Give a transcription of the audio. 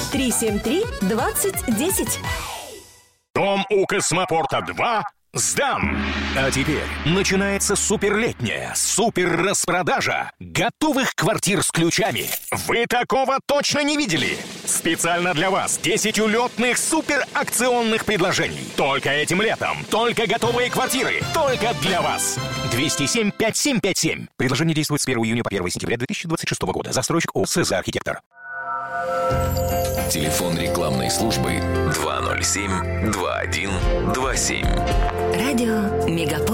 373-2010. Дом у Космопорта 2 сдан. А теперь начинается суперлетняя супер-распродажа готовых квартир с ключами. Вы такого точно не видели? Специально для вас 10 улетных суперакционных предложений. Только этим летом. Только готовые квартиры. Только для вас. 207-5757. Предложение действует с 1 июня по 1 сентября 2026 года. Застройщик ООО «СЗ Архитектор». Телефон рекламной службы 207-2127. Радио Мегаполис.